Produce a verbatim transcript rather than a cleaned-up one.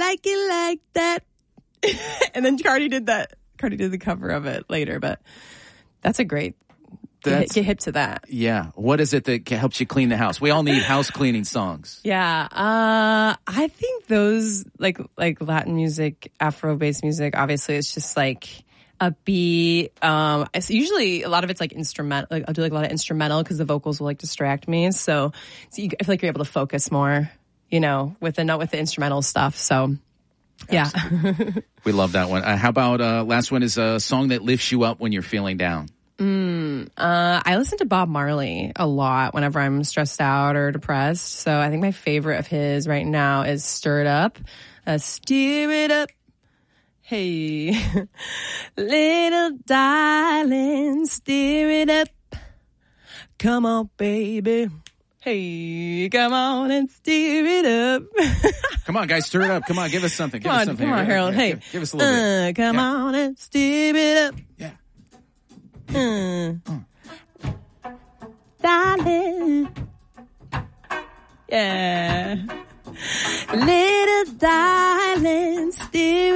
like it like that. And then Cardi did that. Cardi did the cover of it later, but that's a great, That's, get, get hip to that. Yeah. What is it that helps you clean the house? We all need house cleaning songs. Yeah. Uh, I think those, like, like Latin music, Afro-based music, obviously it's just like upbeat. Um, it's usually a lot of it's like instrumental. Like I'll do like a lot of instrumental because the vocals will like distract me. So, so you, I feel like you're able to focus more, you know, with the, not with the instrumental stuff. So, yeah. We love that one. Uh, how about, uh, last one is a song that lifts you up when you're feeling down? Mm, uh, I listen to Bob Marley a lot whenever I'm stressed out or depressed. So I think my favorite of his right now is Stir It Up. Uh, Stir it up. Hey, little darling, stir it up. Come on, baby. Hey, come on and stir it up. Come on, guys, stir it up. Come on, give us something. Give come us on, something. come on, Harold. Yeah, hey, give, give us a little uh, bit. Come yeah. on and stir it up. Yeah. Mm. Uh. Darling. Yeah. Little darling, stir